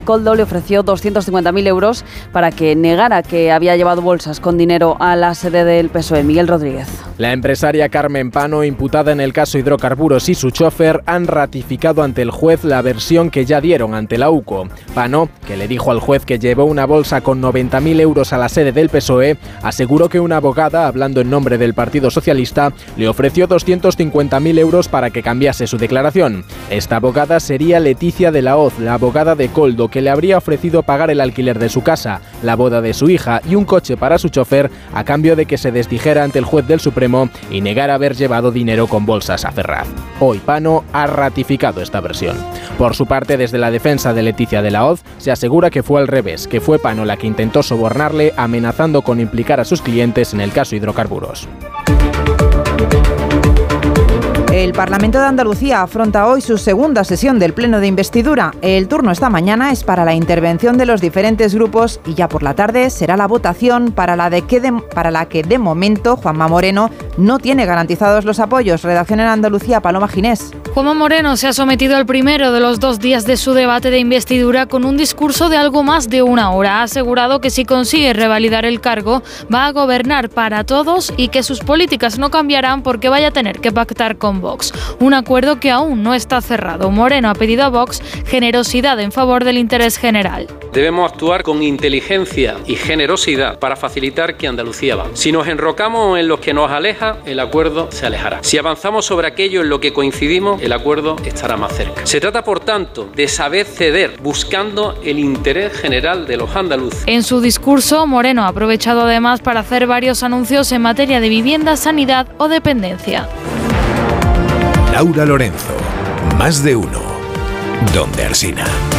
Koldo le ofreció 250.000 euros para que negara que había llevado bolsas con dinero a la sede del PSOE. Miguel Rodríguez. La empresaria Carmen Pano, imputada en el caso Hidrocarburos, y su chofer han ratificado ante el juez la versión que ya dieron ante la UCO. Pano, que le dijo al juez que llevó una bolsa con 90.000 euros a la sede del PSOE, aseguró que una abogada, hablando en nombre del Partido Socialista, le ofreció 250.000 euros para que cambiase su declaración. Esta abogada sería Leticia de la Hoz, la abogada de Koldo, que le habría ofrecido pagar el alquiler de su casa, la boda de su hija y un coche para su chofer a cambio de que se desdijera ante el juez del Supremo y negara haber llevado dinero con bolsas a Ferraz. Hoy Pano ha ratificado esta versión. Por su parte, desde la defensa de Leticia de la Hoz, se asegura que fue al revés, que fue Pano la que intentó sobornarle, amenazando con implicar a sus clientes en el caso Hidrocarburos. El Parlamento de Andalucía afronta hoy su segunda sesión del Pleno de Investidura. El turno esta mañana es para la intervención de los diferentes grupos y ya por la tarde será la votación para la que de momento Juanma Moreno no tiene garantizados los apoyos. Redacción en Andalucía, Paloma Ginés. Juanma Moreno se ha sometido al primero de los 2 días de su debate de investidura con un discurso de algo más de 1 hora. Ha asegurado que si consigue revalidar el cargo va a gobernar para todos y que sus políticas no cambiarán porque vaya a tener que pactar con Vox. Un acuerdo que aún no está cerrado. Moreno ha pedido a Vox generosidad en favor del interés general. Debemos actuar con inteligencia y generosidad para facilitar que Andalucía va. Si nos enrocamos en lo que nos aleja, el acuerdo se alejará. Si avanzamos sobre aquello en lo que coincidimos, el acuerdo estará más cerca. Se trata, por tanto, de saber ceder, buscando el interés general de los andaluces. En su discurso, Moreno ha aprovechado además para hacer varios anuncios en materia de vivienda, sanidad o dependencia. Laura Lorenzo, más de uno, donde Alsina.